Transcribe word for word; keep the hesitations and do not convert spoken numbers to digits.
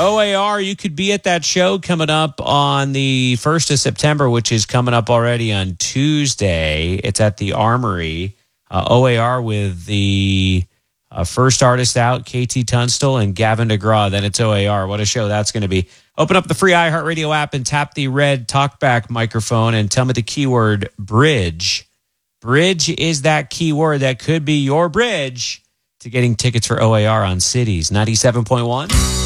O A R, you could be at that show coming up on the first of September, which is coming up already on Tuesday. It's at the Armory. Uh, O A R with the uh, first artist out, K T Tunstall and Gavin DeGraw. Then it's O A R. What a show that's going to be. Open up the free iHeartRadio app and tap the red talkback microphone and tell me the keyword bridge. Bridge is that keyword that could be your bridge to getting tickets for O A R on Cities ninety-seven point one.